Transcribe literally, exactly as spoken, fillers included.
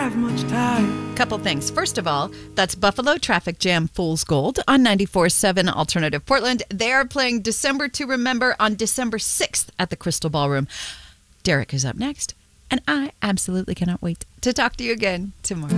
have much time. Couple things. First of all, that's Buffalo Traffic Jam Fool's Gold on ninety-four point seven Alternative Portland. They are playing December to Remember on December sixth at the Crystal Ballroom. Derek is up next, and I absolutely cannot wait to talk to you again tomorrow.